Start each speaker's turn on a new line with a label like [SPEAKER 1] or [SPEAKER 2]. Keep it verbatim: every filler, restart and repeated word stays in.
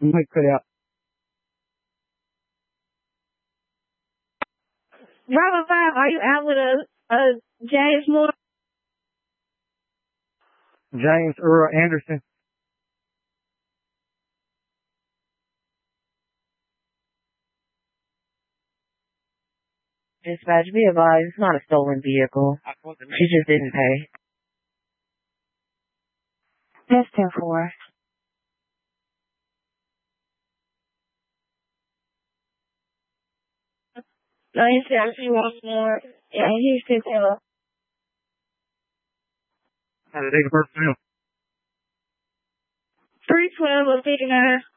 [SPEAKER 1] Might cut out.
[SPEAKER 2] Bravo five, are you out with a, a James Moore?
[SPEAKER 1] James Earl Anderson.
[SPEAKER 3] Dispatch, be advised, it's not a stolen vehicle. She just didn't pay.
[SPEAKER 2] That's ten four. No, he said she wants more. Yeah, he's still tell.
[SPEAKER 1] How did they get personnel?
[SPEAKER 2] three twelve or fifty-nine.